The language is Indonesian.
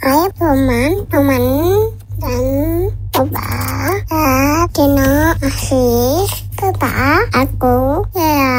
Ayah teman dan coba Tino ngasih ke aku ya